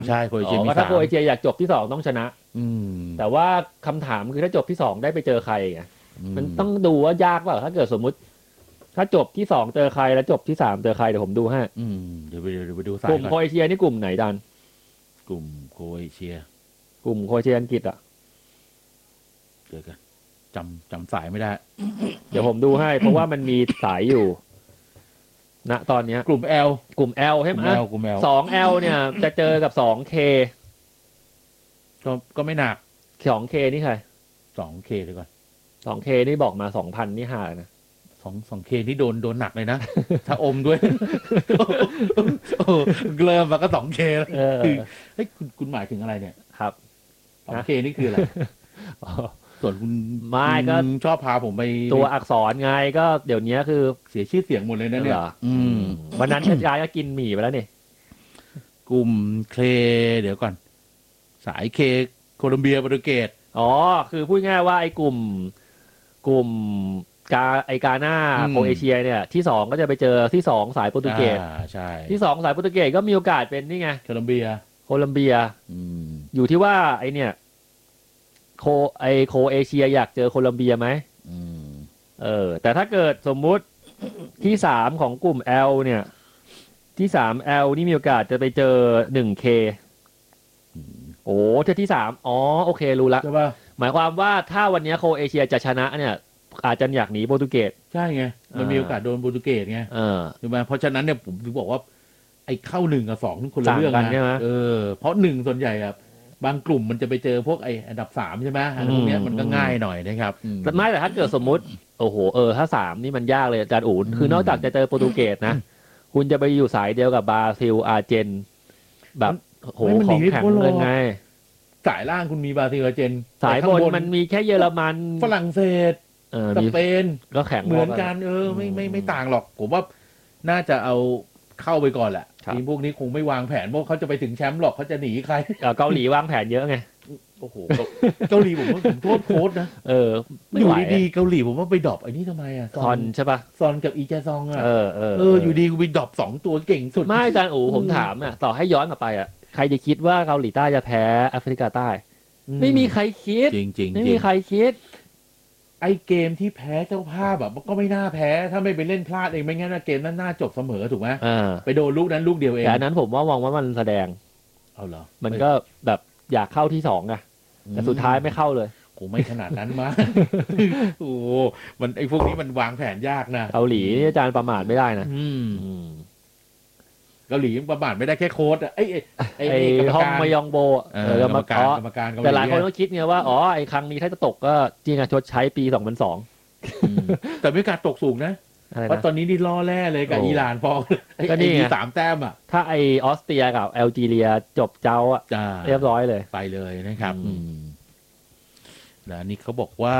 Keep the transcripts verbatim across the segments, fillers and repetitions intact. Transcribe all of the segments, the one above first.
ใช่โครเอเชียอ๋อมีก็ถ้าสามโครเอเชียอยากจบที่สองต้องชนะอืมแต่ว่าคำถามคือถ้าจบที่สองได้ไปเจอใครไงมันต้องดูว่ายากเปล่าถ้าเกิดสมมุติ ถ้าจบที่สองเจอใครแล้วจบที่สามเจอใครเดี๋ยวผมดูให้อืมเดี๋ยวไปเดี๋ยวไปดูสายกลุ่มก่โครอนเอเชียนี่กลุ่มไหนดันกลุ่มโครเอเชียกลุ่มโครเอเชียอังกฤษอ่ะเดี๋ยวกันจำจำสายไม่ได้เดี๋ยวผมดูให้ เพราะว่ามันมีสายอยู่ ณตอนเนี้ยกลุ่ม L กลุ่ม L ใช่กไหลุ่มม L กลุ่ม L สอง L เนี่ยจะเจอกับสอง K ก็ก็ไม่หนักสอง K นี่ใครสองเคเดี๋ยวก่อนสอง K นี่บอกมาสองพันนี่ห่านะสองสองเคที่โดนโดนหนักเลยนะ ถ้าอมด้วย โอ้เริ่มมาก็สองเคแล้วเออคือเฮ้ยคุณคุณหมายถึงอะไรเนี่ยครับสองเคนี่คืออะไร ส่วนคุณไม่ก็คุณชอบพาผมไปตัวอักษรไงก็เดี๋ยวนี้คือเสียชื่อเสียงหมดเลยนะเนี่ยเหรออืมวันนั้นยายก็กินหมี่ไปแล้วนี่กลุ่มเคเดี๋ยวก่อน สายเคโคลอมเบียโปรตุเกสอ๋อ คือพูดง่ายว่าไอ้กลุ่ม กลุ่มกาไอกาหน้าอืมโครเอเชียเนี่ย ที่สองก็จะไปเจอที่สองสายโปรตุเกสอ่าใช่ที่สองสายโปรตุเกสก็มีโอกาสเป็นนี่ไงโคลอมเบียโคลัมเบียอืมอยู่ที่ว่าไอเนี่ยโคไอโครเอเชียอยากเจอโคลัมเบียไหมอืมเออ แต่ถ้าเกิดสมมุติที่สามของกลุ่ม L เนี่ย ที่สาม L นี่มีโอกาสจะไปเจอหนึ่ง K โอ้เที่ที่สามอ๋อโอเครู้ละใช่ป่ะหมายความว่าถ้าวันนี้โครเอเชียจะชนะเนี่ย อาจจะอยากหนีโปรตุเกสใช่ไง มันอ่ามีมีโอกาสโดนโปรตุเกสไงเออใช่ไหมเพราะฉะนั้นเนี่ยผมถึงบอกว่า ไอ้เข้าหนึ่งกับสองนี่คนละเรื่องต่างกันใช่ไหมเออเพราะหนึ่งส่วนใหญ่อะบางกลุ่มมันจะไปเจอพวกไอ้อันดับสามใช่ไหมอันพวกเนี้ยมันก็ง่ายหน่อยนะครับอืมแต่ไม่แต่ถ้าเกิดสมมุติโอ้โหเออถ้าสามนี่มันยากเลยอาจารย์อู๋คือนอกจากจะเจอโปรตุเกสนะ คุณจะไปอยู่สายเดียวกับบราซิลอาร์เจน แบบโหไม่มันขหนีองไม่แข็งพ้นหรอกเลยไงสายล่างคุณมีบราซิลอาร์เจนสายแต่บข้นงมันมีแค่เยอรมันฝรั่งเศสเออสมีเปนก็แข็งเหมือนกันเออไม่ไม่ไม่ต่างหรอก ผมว่าน่าจะเอาเข้าไปก่อนแหละครับทีมพวกนี้คงไม่วางแผนว่าเขาจะไปถึงแชมป์หรอกเขาจะหนีใครเอ่อเกาหลีวางแผนเยอะไงโอ้โหเกาเกาหลีผมว่าผมโทษโค้ชนะเออ ไม่อยู่ไหวดีๆเกาหลีผมว่าไปดรอปไอ้นี่ทำไมอ่ะซอนใช่ปะซอนกับอีแจซองอ่ะเออเออเอออยู่ดีกูไปดรอปสองตัวเก่งสุดไม่อาจารย์อู๋ผมถามอ่ะต่อให้ย้อนกลับไปอ่ะใครจะคิดว่าเกาหลีใต้จะแพ้แอฟริกาใต้อืไม่มีใครคิดจริงจริงไม่มีใครคิดไอเกมที่แพ้เจ้าภาพแบบก็ไม่น่าแพ้ ถ้าไม่ไปเล่นพลาดเองไม่งั้นนะเกมนั้นน่าจบเสมอถูกไหมอ่าไปโดนลูกนั้นลูกเดียวเองแต่อันนั้นผมว่ามองว่ามันแสดงเอาเหรอมันก็แบบอยากเข้าที่สองไงแต่สุดท้ายไม่เข้าเลยโอ้ไม่ขนาดนั้นมา โอ้มันไอพวกนี้มันวางแผนยากนะเกาหลีนี่อาจารย์ประมาทไม่ได้นะอืมอืมเกาหลียังประมาทไม่ได้แค่โค้ดอะไอ้ไอ้ไอ้ไอ้กรรมฮองการมายองโบเอเอออกรรมมาการเพาะกรรมการเกาหลีแต่หลายคนอะก็คิดไงว่าอ๋อไอ้ครั้งนี้ถ้าจะตกก็จริงอะชดใช้ปีสองพันสองอืมแต่ไม่การตกสูงนะอะไรเพราะนะตอนนี้นี่ล่อแร่เลยกับโอ้อิหร่านพอไอ้ก็นี่ไอ้ไงมีสามแต้มอ่ะถ้าไอออสเตรียกับแอลจีเรียจบเจ้าอะจ้าเรียบร้อยเลยไปเลยนะครับอืมอืมแล้วอันนี่เขาบอกว่า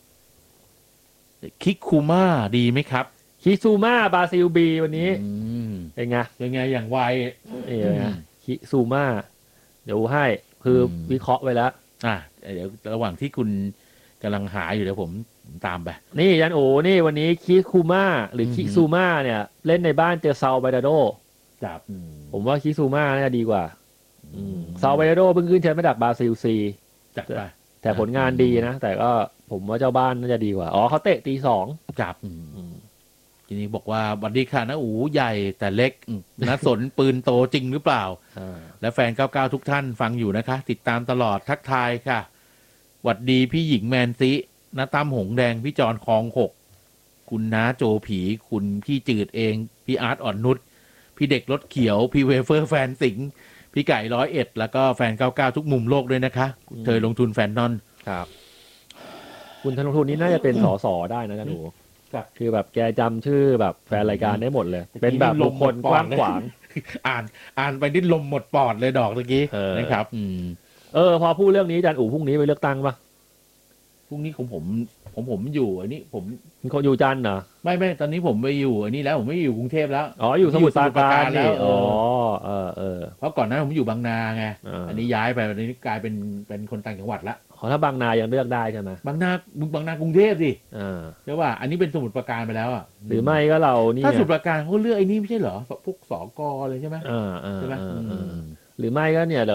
คิกคูมาดีไหมครับคิซูมาบราซิลบีวันนี้อืมเป็นไงยังไงอย่างไวเอ๋นะคิซูมาเดี๋ยวให้คืออมวิเคราะห์ไว้แล้วอ่ะเดี๋ยวระหว่างที่คุณกำลังหาอยู่เดี๋ยวผมตามไปนี่ยันโอนี่วันนี้คิคูมาหรืออืมคิซูมาเนี่ย เล่นในบ้านเจอซาลบาดาโดจับผมว่าคิซูมาน่าจะดีกว่าซาลบาดาโดเพิ่งขึ้นแชมป์ระดับบราซิลซีจับไปแต่ผลงานดีนะ แต่ก็ผมว่าเจ้าบ้านน่าจะดีกว่า อ๋อเขาเตะตีสองจับทีนี้บอกว่าวันดีค่ะนะอูใหญ่แต่เล็กอืมนะสนปืนโตจริงหรือเปล่า และแฟนเก้าสิบเก้าทุกท่านฟังอยู่นะคะ ติดตามตลอดทักทายค่ะหวัดดีพี่หญิงแมนซิน้าตั้มหงแดง พี่จอนคลองหก คุณน้าโจผี คุณพี่จืดเอง พี่อาร์ตอ่อนนุช พี่เด็กรถเขียว พี่เวเฟอร์แฟนสิงห์พี่ไก่ร้อยเอ็ด แล้วก็แฟนเก้าสิบเก้าทุกมุมโลกด้วยนะคะอืมเธอลงทุนแฟนนอนครับ คุณธนทุนนี้น่าจะเป็นสสได้นะจันหนูครับคือแบบแกจำชื่อแบบแฟนรายการได้หมดเลย เป็นแบบบุคคลกว้างขวางอ่านอ่านไปนิดลมหมดปอดเลยดอกตะกี้เออนะครับ อืมเออพอพูดเรื่องนี้จันอู๋พรุ่งนี้ไปเลือกตั้งปะพรุ่งนี้ของผมผมผมอยู่อันนี้ผมเขาอยู่จันทร์เหรอไม่ไม่ตอนนี้ผมไปอยู่อันนี้แล้วผมไม่อยู่กรุงเทพแล้วอ๋ออยู่สมุทรปราการแล้นี่วเออ๋ออเออเออเพราะก่อนหน้าผมอยู่บางนาไงเอออัอันนี้ย้ายไปวันนี้กลายเป็นเป็นคนต่างจังหวัดละขอถ้าบางนายังเลือกได้ใช่ไหมบางนาบางนากรุงเทพสิอ่าใช่ป่ะอันนี้เป็นสมุทรปราการไปแล้วอ่ะหรือไม่ก็เรานี่ถ้าไงสมุทรปราการเขาเลือกไอ้นี่ไม่ใช่เหรอพวกสกเลยใช่ไหมอ่าอ่าใช่ไหมอ่าอือ่าม หรือไม่ก็เนี่ย